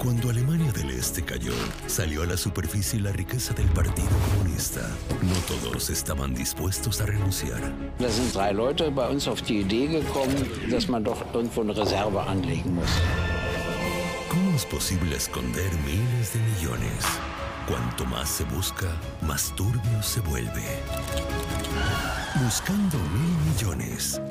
Cuando Alemania del Este cayó, salió a la superficie la riqueza del Partido Comunista. No todos estaban dispuestos a renunciar. Da sind 3 Leute bei uns auf die Idee gekommen, dass man doch irgendwo eine Reserve anlegen muss. ¿Cómo es posible esconder miles de millones? Cuanto más se busca, más turbio se vuelve. Buscando 1.000 millones.